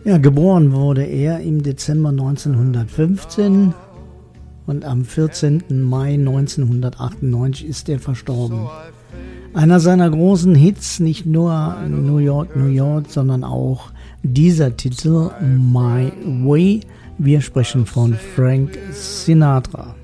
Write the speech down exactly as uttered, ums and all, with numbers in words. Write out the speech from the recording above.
Ja, geboren wurde er im Dezember neunzehnhundertfünfzehn und am vierzehnten Mai neunzehnhundertachtundneunzig ist er verstorben. Einer seiner großen Hits, nicht nur New York, New York, sondern auch dieser Titel My Way. Wir sprechen von Frank Sinatra.